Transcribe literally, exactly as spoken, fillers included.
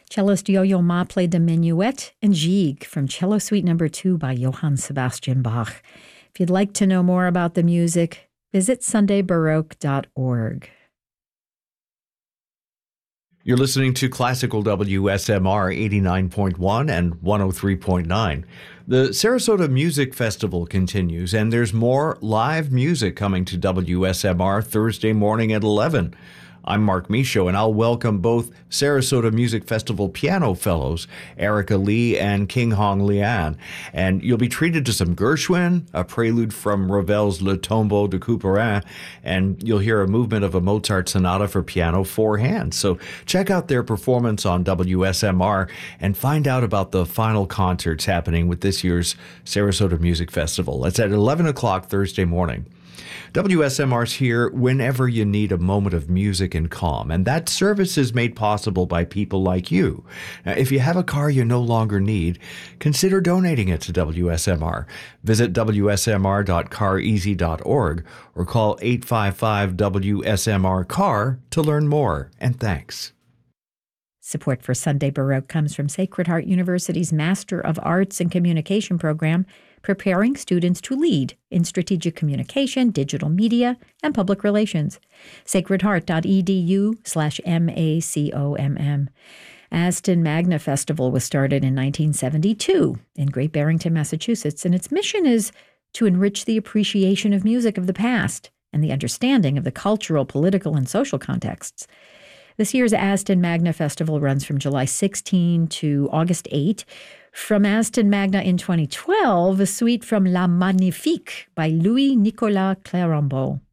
Cellist Yo-Yo Ma played the Minuet and Gigue from Cello Suite Number two by Johann Sebastian Bach. If you'd like to know more about the music, visit sunday baroque dot org. You're listening to Classical W S M R eighty-nine point one and one oh three point nine. The Sarasota Music Festival continues, and there's more live music coming to W S M R Thursday morning at eleven. I'm Mark Michaud, and I'll welcome both Sarasota Music Festival piano fellows, Erica Lee and King Hong Lian. And you'll be treated to some Gershwin, a prelude from Ravel's Le Tombeau de Couperin, and you'll hear a movement of a Mozart sonata for piano, four hands. So check out their performance on W S M R and find out about the final concerts happening with this year's Sarasota Music Festival. It's at eleven o'clock Thursday morning. W S M R's here whenever you need a moment of music and calm, and that service is made possible by people like you. Now, if you have a car you no longer need, consider donating it to W S M R. Visit w s m r dot car easy dot org or call eight five five W S M R C A R to learn more, and thanks. Support for Sunday Baroque comes from Sacred Heart University's Master of Arts in Communication program, preparing students to lead in strategic communication, digital media, and public relations. sacred heart dot e d u slash M A C O M M. Aston Magna Festival was started in nineteen seventy-two in Great Barrington, Massachusetts, and its mission is to enrich the appreciation of music of the past and the understanding of the cultural, political, and social contexts. This year's Aston Magna Festival runs from July sixteenth to August eighth. From Aston Magna in twenty twelve, a suite from La Magnifique by Louis-Nicolas Clérambault.